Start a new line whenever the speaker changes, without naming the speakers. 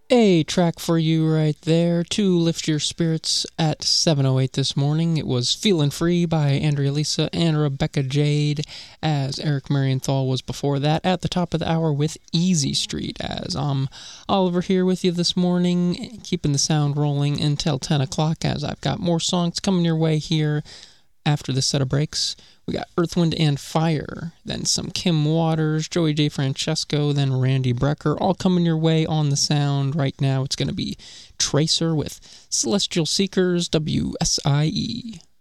A track for you right there to lift your spirits at 7:08 this morning. It was Feelin' Free by Andrea Lisa and Rebecca Jade, as Eric Marienthal was before that at the top of the hour with Easy Street, as I'm Oliver here with you this morning, keeping the sound rolling until 10 o'clock, as I've got more songs coming your way here after this set of breaks. We got Earth, Wind, and Fire, then some Kim Waters, Joey J. Francesco, then Randy Brecker, all coming your way on the sound. Right now it's going to be Tracer with Celestial Seekers, WSIE.